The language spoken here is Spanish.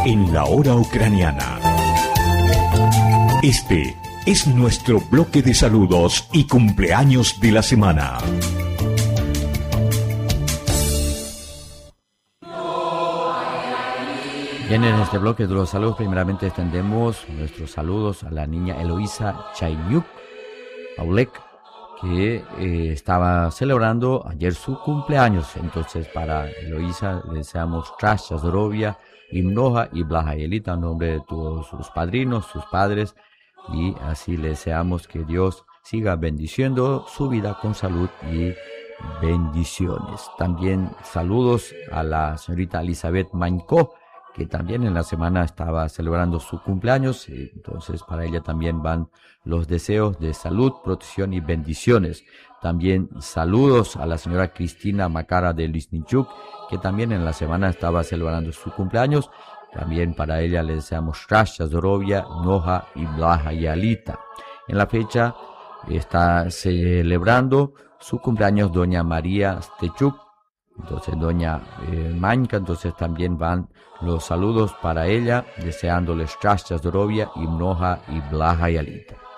en la hora ucraniana. Este es nuestro bloque de saludos y cumpleaños de la semana. Bien, en este bloque de los saludos primeramente extendemos nuestros saludos a la niña Eloísa Chainyuk Paulek, que estaba celebrando ayer su cumpleaños. Entonces, para Eloísa le deseamos Strasha Zorovia, Imnoja y Blaha Yelita en nombre de todos sus padrinos, sus padres, y así le deseamos que Dios siga bendiciendo su vida con salud y bendiciones. También saludos a la señorita Elizabeth Mañko, que también en la semana estaba celebrando su cumpleaños. Entonces para ella también van los deseos de salud, protección y bendiciones. También saludos a la señora Cristina Macara de Lisnichuk, que también en la semana estaba celebrando su cumpleaños. También para ella le deseamos Strasha Zorovia, Noja y Blaha Yalita. En la fecha está celebrando su cumpleaños doña María Stechuk. Entonces doña Mañka, entonces también van los saludos para ella, deseándole Strasha Zorovia, Imnoja y Blaha Yalita.